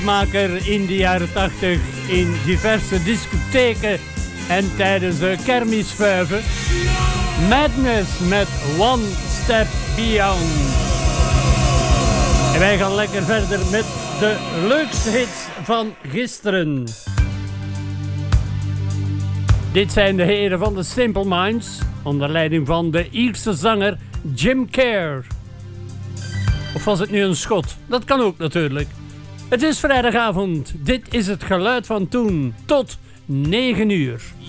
Maker in de jaren 80 in diverse discotheken en tijdens de kermisvuiven. Madness met One Step Beyond. En wij gaan lekker verder met de leukste hits van gisteren. Dit zijn de heren van de Simple Minds, onder leiding van de Ierse zanger Jim Kerr. Of was het nu een Schot? Dat kan ook natuurlijk. Het is vrijdagavond. Dit is het geluid van toen. Tot 9 uur.